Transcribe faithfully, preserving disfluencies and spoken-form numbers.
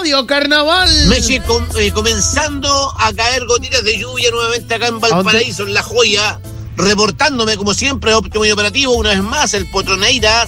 Radio Carnaval. Meche, com, eh, comenzando a caer gotitas de lluvia nuevamente acá en Valparaíso, en La Joya. Reportándome, como siempre, óptimo y operativo, una vez más, el Potroneira